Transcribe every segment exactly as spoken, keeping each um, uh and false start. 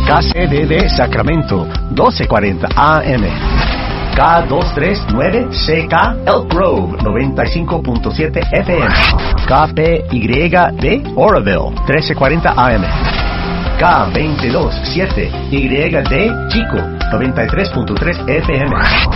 K C B B Sacramento, doce cuarenta A M. K doscientos treinta y nueve C K Elk Grove, noventa y cinco punto siete F M. K P Y D Oroville, trece cuarenta A M. K veintidós siete Y D Chico, noventa y tres punto tres F M.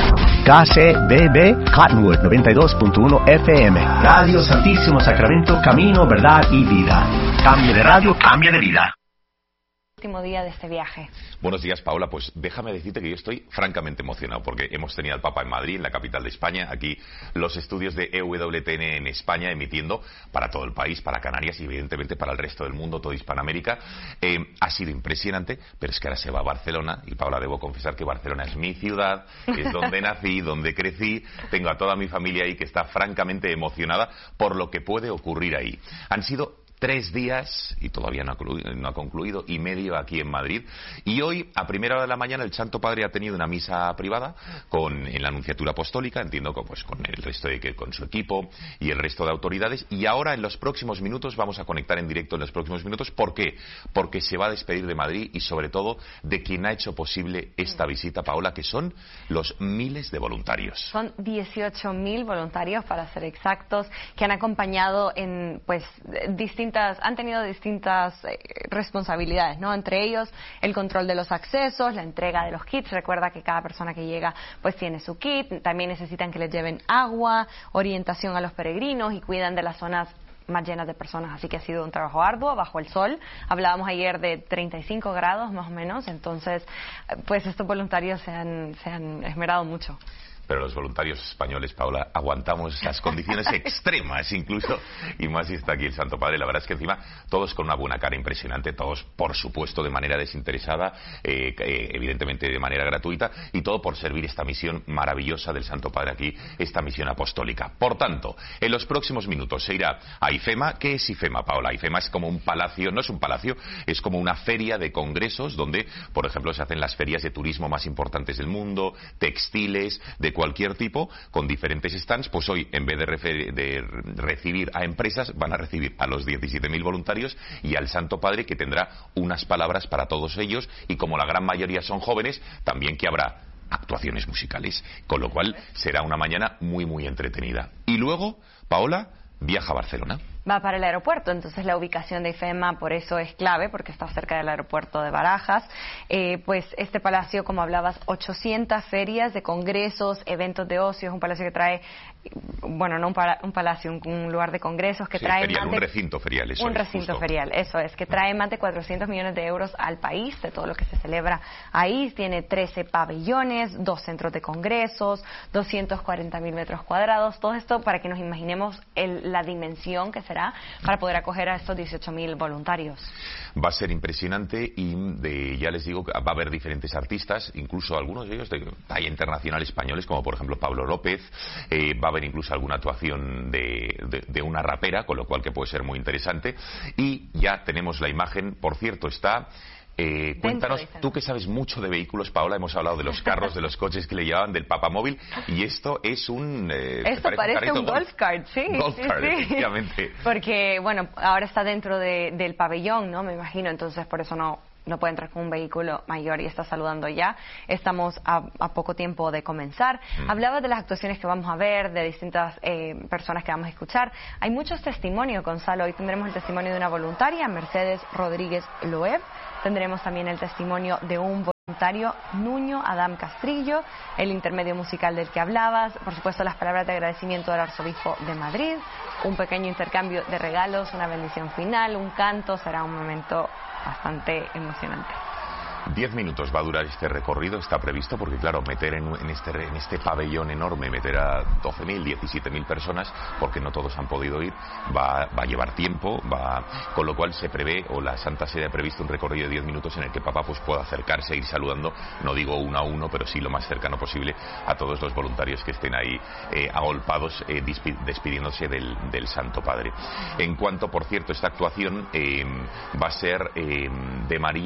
K C B B Cottonwood, noventa y dos punto uno F M. Radio Santísimo Sacramento, camino, verdad y vida. Cambio de radio, cambio de vida. Último día de este viaje. Buenos días, Paula. Pues déjame decirte que yo estoy francamente emocionado porque hemos tenido al Papa en Madrid, en la capital de España, aquí los estudios de E W T N en España emitiendo para todo el país, para Canarias y evidentemente para el resto del mundo, toda Hispanoamérica. Eh, ha sido impresionante, pero es que ahora se va a Barcelona y, Paula, debo confesar que Barcelona es mi ciudad, es donde nací, donde crecí, tengo a toda mi familia ahí que está francamente emocionada por lo que puede ocurrir ahí. Han sido tres días, y todavía no ha, no ha concluido, y medio aquí en Madrid. Y hoy, a primera hora de la mañana, el Santo Padre ha tenido una misa privada con, en la Anunciatura Apostólica, entiendo que pues, con el resto de que con su equipo y el resto de autoridades. Y ahora, en los próximos minutos, vamos a conectar en directo en los próximos minutos. ¿Por qué? Porque se va a despedir de Madrid y, sobre todo, de quien ha hecho posible esta visita, Paola, que son los miles de voluntarios. Son dieciocho mil voluntarios, para ser exactos, que han acompañado en, pues, distintas han tenido distintas eh, responsabilidades, ¿no? Entre ellos el control de los accesos, la entrega de los kits. Recuerda que cada persona que llega pues tiene su kit. También necesitan que les lleven agua, orientación a los peregrinos y cuidan de las zonas más llenas de personas, así que ha sido un trabajo arduo bajo el sol. Hablábamos ayer de treinta y cinco grados más o menos, entonces pues estos voluntarios se han, se han esmerado mucho. Pero los voluntarios españoles, Paula, aguantamos esas condiciones extremas incluso, y más si está aquí el Santo Padre. La verdad es que encima todos con una buena cara impresionante, todos por supuesto de manera desinteresada, eh, eh, evidentemente de manera gratuita, y todo por servir esta misión maravillosa del Santo Padre aquí, esta misión apostólica. Por tanto, en los próximos minutos se irá a IFEMA. ¿Qué es IFEMA, Paula? IFEMA es como un palacio, no es un palacio, es como una feria de congresos donde, por ejemplo, se hacen las ferias de turismo más importantes del mundo, textiles, de cualquier tipo, con diferentes stands. Pues hoy, en vez de, refer- de recibir a empresas, van a recibir a los diecisiete mil voluntarios y al Santo Padre, que tendrá unas palabras para todos ellos, y como la gran mayoría son jóvenes, también que habrá actuaciones musicales, con lo cual será una mañana muy muy entretenida. Y luego, Paola viaja a Barcelona. Va para el aeropuerto, entonces la ubicación de IFEMA por eso es clave, porque está cerca del aeropuerto de Barajas. Eh, pues este palacio, como hablabas, ochocientas ferias de congresos, eventos de ocio, es un palacio que trae, bueno, no un, pala- un palacio, un, un lugar de congresos que sí, trae ferial, más de, un recinto ferial, eso un es, recinto justo. ferial, eso es, que trae más de cuatrocientos millones de euros al país, de todo lo que se celebra ahí. Tiene trece pabellones, dos centros de congresos, doscientos cuarenta mil metros cuadrados, todo esto para que nos imaginemos el, la dimensión que será para poder acoger a estos dieciocho mil voluntarios. Va a ser impresionante y de, ya les digo que va a haber diferentes artistas, incluso algunos de ellos de talla internacional españoles, como por ejemplo Pablo López. Eh, va a haber incluso alguna actuación de, de, de una rapera, con lo cual que puede ser muy interesante. Y ya tenemos la imagen, por cierto, está... Eh, cuéntanos, tú que sabes mucho de vehículos, Paola, hemos hablado de los carros, de los coches que le llevaban, del papamóvil, y esto es un... Eh, esto parece, parece un, un golf cart, sí. Golf sí, cart, sí. efectivamente. Porque, bueno, ahora está dentro de, del pabellón, ¿no? Me imagino, entonces por eso no... no puede entrar con un vehículo mayor y está saludando ya. Estamos a, a poco tiempo de comenzar. Mm. Hablaba de las actuaciones que vamos a ver, de distintas eh, personas que vamos a escuchar. Hay muchos testimonios, Gonzalo. Hoy tendremos el testimonio de una voluntaria, Mercedes Rodríguez Loeb. Tendremos también el testimonio de un voluntario, Nuño Adam Castrillo, el intermedio musical del que hablabas, por supuesto las palabras de agradecimiento del arzobispo de Madrid, un pequeño intercambio de regalos, una bendición final, un canto. Será un momento bastante emocionante. Diez minutos va a durar este recorrido, está previsto, porque claro, meter en, en, este, en este pabellón enorme, meter a doce mil, diecisiete mil personas, porque no todos han podido ir, va, va a llevar tiempo, va, con lo cual se prevé, o la Santa Sede ha previsto un recorrido de diez minutos en el que Papá pues pueda acercarse e ir saludando, no digo uno a uno, pero sí lo más cercano posible a todos los voluntarios que estén ahí eh, agolpados, eh, despidiéndose del, del Santo Padre. En cuanto, por cierto, esta actuación eh, va a ser eh, de María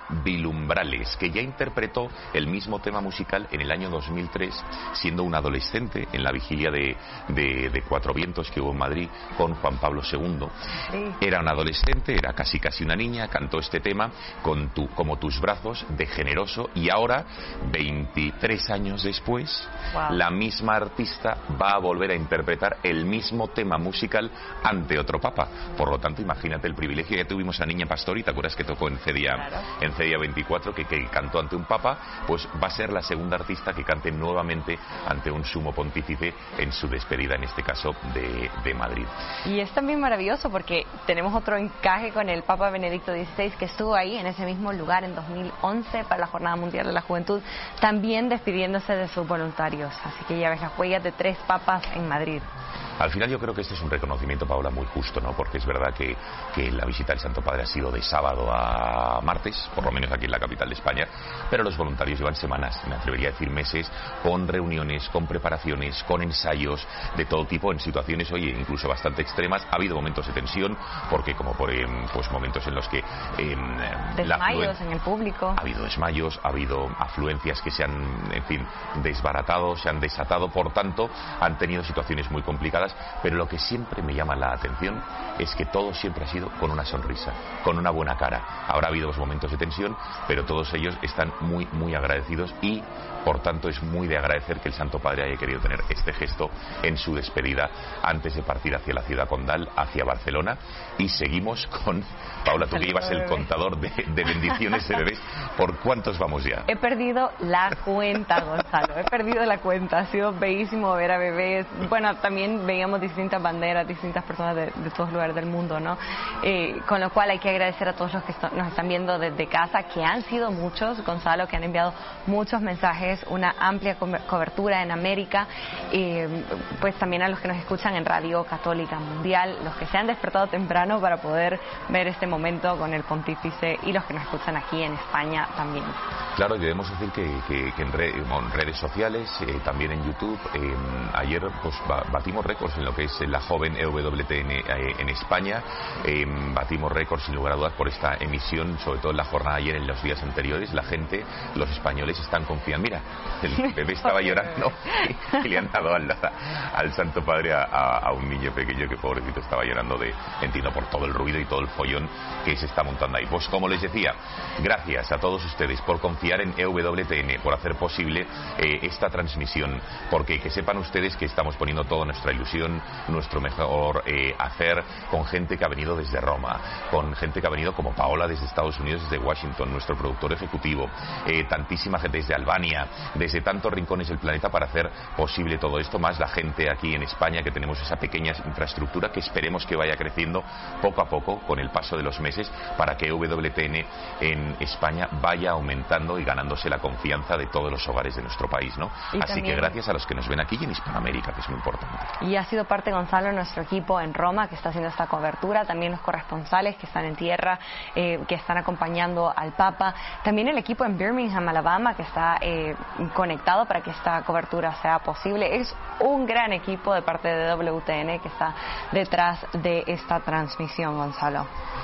Vilumbrales, que ya interpretó el mismo tema musical en el año dos mil tres, siendo un adolescente en la vigilia de, de, de Cuatro Vientos que hubo en Madrid con Juan Pablo segundo. Sí. Era un adolescente, era casi casi una niña, cantó este tema con tu, como tus brazos, de Generoso, y ahora, veintitrés años después, wow, la misma artista va a volver a interpretar el mismo tema musical ante otro papa. Por lo tanto, imagínate el privilegio. Ya tuvimos a Niña Pastori, ¿te acuerdas que tocó en Cedia, claro, en Cedia veinticuatro, que, que cantó ante un papa? Pues va a ser la segunda artista que cante nuevamente ante un sumo pontífice en su despedida, en este caso de, de Madrid. Y es también maravilloso porque tenemos otro encaje con el Papa Benedicto dieciséis, que estuvo ahí en ese mismo lugar en dos mil once para la Jornada Mundial de la Juventud, también despidiéndose de sus voluntarios. Así que ya ves las huellas de tres papas en Madrid. Al final yo creo que este es un reconocimiento, Paola, muy justo, ¿no? Porque es verdad que, que la visita del Santo Padre ha sido de sábado a martes, por lo menos aquí en la capital de España, pero los voluntarios llevan semanas, me atrevería a decir meses, con reuniones, con preparaciones, con ensayos de todo tipo, en situaciones, oye, incluso bastante extremas. Ha habido momentos de tensión, porque como por eh, pues momentos en los que... Eh, desmayos en el público. Ha habido desmayos, ha habido afluencias que se han, en fin, desbaratado, se han desatado, por tanto, han tenido situaciones muy complicadas. Pero lo que siempre me llama la atención es que todo siempre ha sido con una sonrisa, con una buena cara. Ahora ha habido momentos de tensión, pero todos ellos están muy, muy agradecidos y, por tanto, es muy de agradecer que el Santo Padre haya querido tener este gesto en su despedida antes de partir hacia la ciudad condal, hacia Barcelona. Y seguimos con, Paula, tú que llevas el contador de, de bendiciones de bebés, ¿por cuántos vamos ya? He perdido la cuenta, Gonzalo, he perdido la cuenta. Ha sido bellísimo ver a bebés. Bueno, también veíamos distintas banderas, distintas personas de, de todos lugares del mundo, ¿no? Eh, con lo cual hay que agradecer a todos los que esto, nos están viendo desde casa, que han sido muchos, Gonzalo, que han enviado muchos mensajes, una amplia cobertura en América, eh, pues también a los que nos escuchan en Radio Católica Mundial, los que se han despertado temprano para poder ver este momento con el pontífice, y los que nos escuchan aquí en España también. Claro, y debemos decir que, que, que en, red, en redes sociales, eh, también en YouTube, eh, ayer pues batimos récords en lo que es la joven E W T N eh, en España, eh, batimos récords sin lugar a dudas por esta emisión, sobre todo en la jornada ayer, en los días anteriores. La gente, los españoles están confiando. Mira, el bebé estaba llorando y, y le han dado al, al Santo Padre a, a, a un niño pequeño que pobrecito estaba llorando, de, entiendo, por todo el ruido y todo el follón que se está montando ahí. Pues como les decía, gracias a todos ustedes por confiar en E W T N, por hacer posible eh, esta transmisión, porque que sepan ustedes que estamos poniendo toda nuestra ilusión, nuestro mejor eh, hacer, con gente que ha venido desde Roma, con gente que ha venido como Paola desde Estados Unidos, desde Washington, nuestro productor ejecutivo, eh, tantísima gente desde Albania, desde tantos rincones del planeta, para hacer posible todo esto, más la gente aquí en España, que tenemos esa pequeña infraestructura que esperemos que vaya creciendo poco a poco con el paso de los meses, para que E W T N en España vaya aumentando y ganándose la confianza de todos los hogares de nuestro país, ¿no? Y así también, que gracias a los que nos ven aquí y en Hispanoamérica, que es muy importante. Y ha sido parte, Gonzalo, de nuestro equipo en Roma, que está haciendo esta cobertura, también los corresponsales que están en tierra, eh, que están acompañando al Papa, también el equipo en Birmingham, Alabama, que está eh, conectado para que esta cobertura sea posible. Es un gran equipo de parte de W T N que está detrás de esta transmisión, Gonzalo.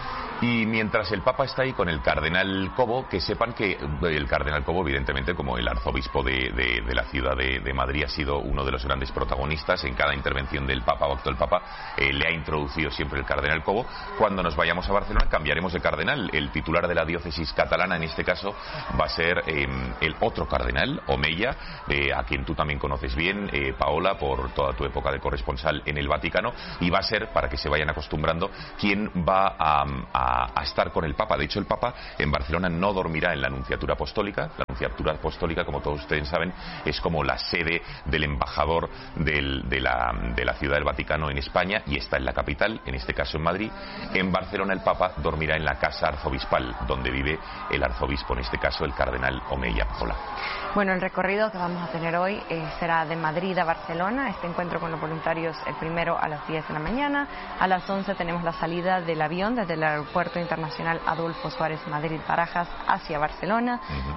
Y mientras el Papa está ahí con el Cardenal Cobo, que sepan que el Cardenal Cobo, evidentemente, como el arzobispo de, de, de la ciudad de, de Madrid, ha sido uno de los grandes protagonistas. En cada intervención del Papa o acto del Papa eh, le ha introducido siempre el Cardenal Cobo. Cuando nos vayamos a Barcelona cambiaremos de cardenal. El titular de la diócesis catalana, en este caso, va a ser eh, el otro cardenal, Omeya, eh, a quien tú también conoces bien, eh, Paola, por toda tu época de corresponsal en el Vaticano, y va a ser, para que se vayan acostumbrando, quien va a, a A, a estar con el Papa. De hecho, el Papa en Barcelona no dormirá en la Nunciatura Apostólica. La Nunciatura Apostólica, como todos ustedes saben, es como la sede del embajador del, de, la, de la Ciudad del Vaticano en España, y está en la capital, en este caso en Madrid. En Barcelona el Papa dormirá en la casa arzobispal, donde vive el arzobispo, en este caso el cardenal Omeya. Hola. Bueno, el recorrido que vamos a tener hoy eh, será de Madrid a Barcelona. Este encuentro con los voluntarios, el primero a las diez de la mañana. A las once tenemos la salida del avión desde el Aeropuerto Internacional Adolfo Suárez Madrid-Barajas hacia Barcelona. Uh-huh. A las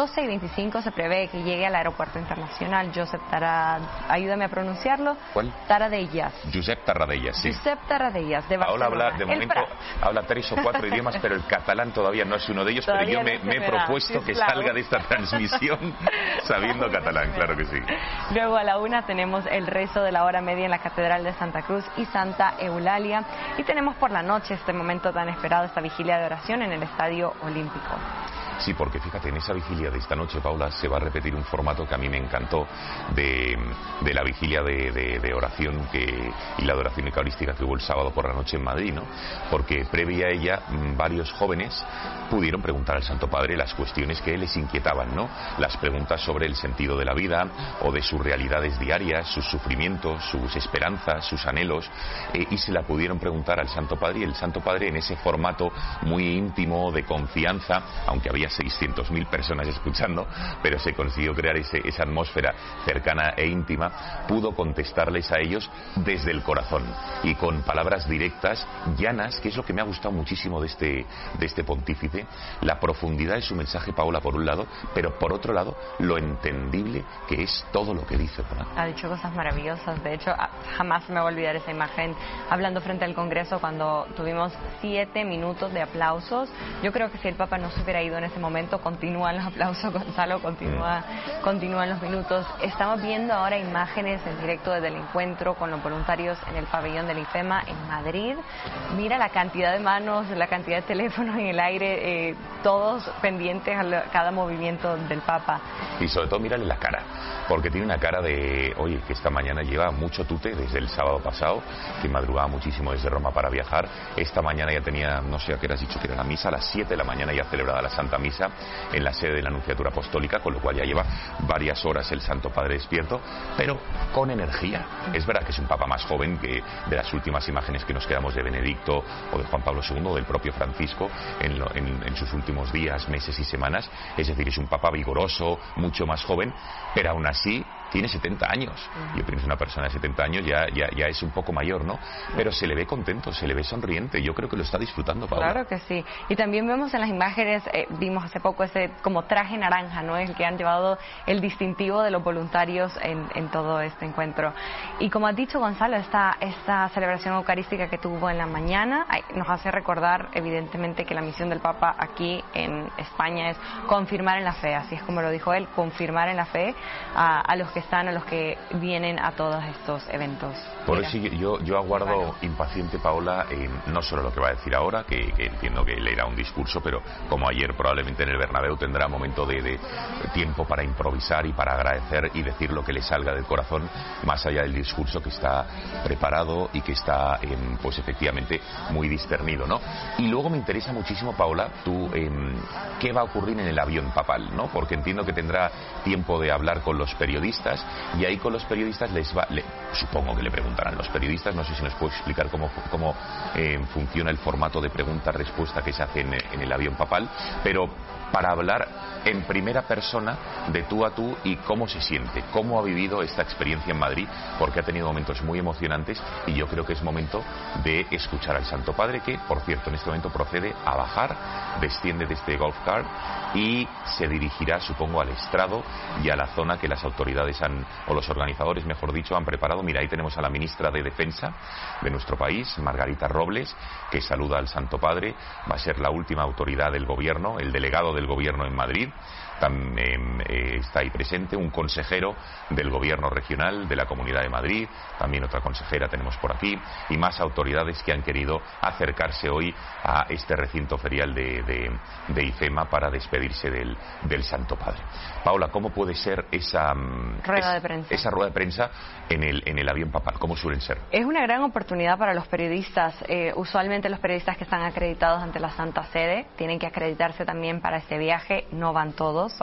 doce y veinticinco se prevé que llegue al aeropuerto internacional Josep Tarad... ayúdame a pronunciarlo. ¿Cuál? Taradellas. Josep Tarradellas, sí. Josep Taradellas, de Paola Barcelona. habla, de momento, habla tres o cuatro idiomas, pero el catalán todavía no es uno de ellos, Todavía pero yo no me, se me he me da, propuesto sí, que claro. salga de esta transmisión sabiendo catalán, claro que sí. Luego a la una tenemos el rezo de la hora media en la Catedral de Santa Cruz y Santa Eulalia. Y tenemos por la noche este momento tan esperado, esta vigilia de oración en el Estadio Olímpico. Sí, porque fíjate, en esa vigilia de esta noche, Paula, se va a repetir un formato que a mí me encantó de, de la vigilia de, de, de oración que, y la adoración eucarística que hubo el sábado por la noche en Madrid, ¿no? Porque previa a ella, varios jóvenes pudieron preguntar al Santo Padre las cuestiones que les inquietaban, ¿no? Las preguntas sobre el sentido de la vida o de sus realidades diarias, sus sufrimientos, sus esperanzas, sus anhelos, eh, y se la pudieron preguntar al Santo Padre, y el Santo Padre, en ese formato muy íntimo, de confianza, aunque había seiscientas mil personas escuchando, pero se consiguió crear ese, esa atmósfera cercana e íntima, pudo contestarles a ellos desde el corazón y con palabras directas, llanas, que es lo que me ha gustado muchísimo de este, de este pontífice, la profundidad de su mensaje, Paola, por un lado, pero por otro lado, lo entendible que es todo lo que dice, ¿verdad? Ha dicho cosas maravillosas. De hecho, jamás me voy a olvidar esa imagen hablando frente al Congreso cuando tuvimos siete minutos de aplausos. Yo creo que si el Papa no se hubiera ido en ese momento, continúan los aplausos, Gonzalo, continúa, continúan los minutos. Estamos viendo ahora imágenes en directo desde el encuentro con los voluntarios en el pabellón del IFEMA en Madrid. Mira la cantidad de manos, la cantidad de teléfonos en el aire, eh, todos pendientes a cada movimiento del Papa. Y sobre todo mírale la cara, porque tiene una cara de, oye, que esta mañana lleva mucho tute desde el sábado pasado, que madrugaba muchísimo desde Roma para viajar. Esta mañana ya tenía, no sé a qué hora has dicho que era la misa, a las siete de la mañana ya celebrada la Santa Misa en la sede de la Anunciatura Apostólica, con lo cual ya lleva varias horas el Santo Padre despierto, pero con energía. Es verdad que es un Papa más joven que de las últimas imágenes que nos quedamos de Benedicto o de Juan Pablo segundo, o del propio Francisco en, lo, en, en sus últimos días, meses y semanas. Es decir, es un Papa vigoroso, mucho más joven, pero aún así tiene setenta años. Yo pienso que una persona de setenta años ya, ya, ya es un poco mayor, ¿no? Pero se le ve contento, se le ve sonriente. Yo creo que lo está disfrutando, Paula. Claro que sí. Y también vemos en las imágenes, eh, vimos hace poco ese como traje naranja, ¿no? El que han llevado el distintivo de los voluntarios en, en todo este encuentro. Y como ha dicho Gonzalo, esta, esta celebración eucarística que tuvo en la mañana ay, nos hace recordar, evidentemente, que la misión del Papa aquí en España es confirmar en la fe, así es como lo dijo él, confirmar en la fe a, a los que están, a los que vienen a todos estos eventos. Por Mira. eso yo, yo aguardo bueno. impaciente, Paola, eh, no solo lo que va a decir ahora, que, que entiendo que leerá un discurso, pero como ayer probablemente en el Bernabéu tendrá momento de, de tiempo para improvisar y para agradecer y decir lo que le salga del corazón, más allá del discurso que está preparado y que está, eh, pues efectivamente, muy discernido, ¿no? Y luego me interesa muchísimo, Paola, tú, eh, qué va a ocurrir en el avión papal, ¿no? Porque entiendo que tendrá tiempo de hablar con los periodistas, y ahí con los periodistas les va, le, supongo que le preguntarán los periodistas, no sé si nos puede explicar cómo, cómo eh, funciona el formato de pregunta-respuesta que se hace en, en el avión papal, pero para hablar en primera persona de tú a tú y cómo se siente, cómo ha vivido esta experiencia en Madrid, porque ha tenido momentos muy emocionantes y yo creo que es momento de escuchar al Santo Padre, que por cierto en este momento procede a bajar, desciende de este golf cart y se dirigirá, supongo, al estrado y a la zona que las autoridades han, o los organizadores, mejor dicho, han preparado. Mira, ahí tenemos a la ministra de Defensa de nuestro país, Margarita Robles, que saluda al Santo Padre. Va a ser la última autoridad del gobierno, el delegado del gobierno en Madrid. También eh, está ahí presente un consejero del gobierno regional de la Comunidad de Madrid, también otra consejera tenemos por aquí, y más autoridades que han querido acercarse hoy a este recinto ferial de, de, de IFEMA para despedirse del, del Santo Padre. Paula, ¿cómo puede ser esa rueda es, de prensa, esa rueda de prensa en el, en el avión papal? ¿Cómo suelen ser? Es una gran oportunidad para los periodistas. Eh, usualmente los periodistas que están acreditados ante la Santa Sede tienen que acreditarse también para este viaje, no van todos. Hay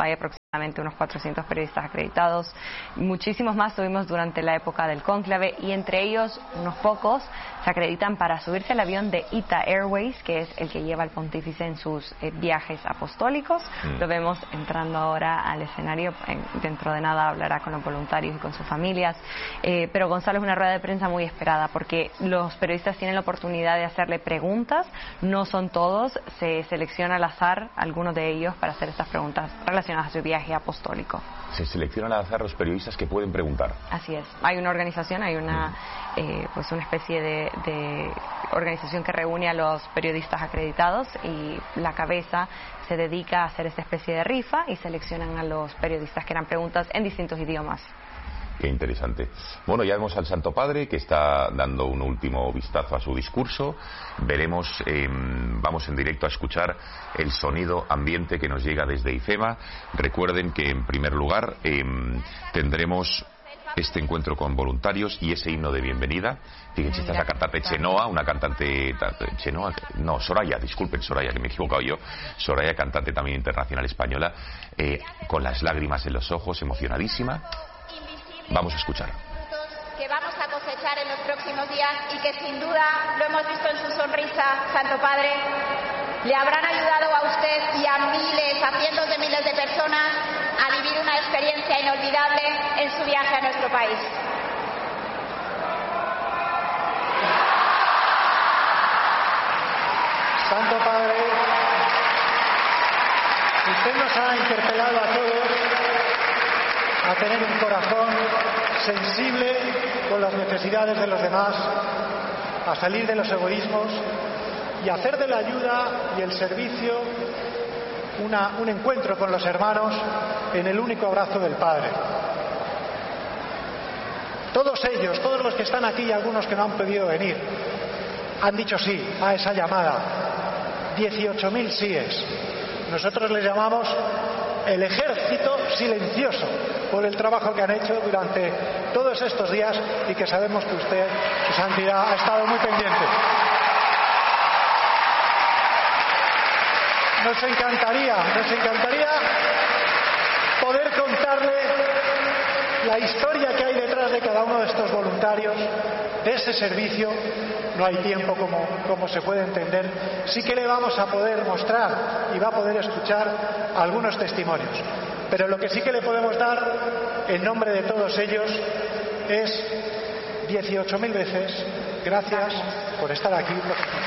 unos cuatrocientos periodistas acreditados, muchísimos más tuvimos durante la época del cónclave y entre ellos unos pocos se acreditan para subirse al avión de I T A Airways, que es el que lleva al pontífice en sus eh, viajes apostólicos. Mm. Lo vemos entrando ahora al escenario, en, dentro de nada hablará con los voluntarios y con sus familias, eh, pero Gonzalo, es una rueda de prensa muy esperada porque los periodistas tienen la oportunidad de hacerle preguntas, no son todos, se selecciona al azar algunos de ellos para hacer estas preguntas relacionadas a su viaje apostólico. Se seleccionan al azar los periodistas que pueden preguntar. Así es. Hay una organización, hay una eh, pues una especie de, de organización que reúne a los periodistas acreditados y la cabeza se dedica a hacer esta especie de rifa y seleccionan a los periodistas que harán preguntas en distintos idiomas. Qué interesante. Bueno, ya vemos al Santo Padre que está dando un último vistazo a su discurso. Veremos, eh, vamos en directo a escuchar el sonido ambiente que nos llega desde IFEMA. Recuerden que en primer lugar eh, tendremos este encuentro con voluntarios y ese himno de bienvenida. Fíjense, esta es la cantante Chenoa, una cantante Chenoa, no, Soraya, disculpen, Soraya, que me he equivocado yo. Soraya, cantante también internacional española, eh, con las lágrimas en los ojos, emocionadísima. Vamos a escuchar. Que vamos a cosechar en los próximos días y que sin duda, lo hemos visto en su sonrisa, Santo Padre, le habrán ayudado a usted y a miles, a cientos de miles de personas a vivir una experiencia inolvidable en su viaje a nuestro país. Santo Padre, usted nos ha interpelado a todos a tener un corazón sensible con las necesidades de los demás, a salir de los egoísmos y hacer de la ayuda y el servicio una, un encuentro con los hermanos en el único abrazo del Padre. Todos ellos, todos los que están aquí y algunos que no han podido venir, han dicho sí a esa llamada. dieciocho mil síes. Nosotros les llamamos el ejército silencioso por el trabajo que han hecho durante todos estos días y que sabemos que usted, su santidad, ha estado muy pendiente. Nos encantaría, nos encantaría poder contarle la historia que hay detrás de cada uno de estos voluntarios, de ese servicio. No hay tiempo, como, como se puede entender. Sí que le vamos a poder mostrar y va a poder escuchar algunos testimonios. Pero lo que sí que le podemos dar, en nombre de todos ellos, es dieciocho mil veces gracias por estar aquí.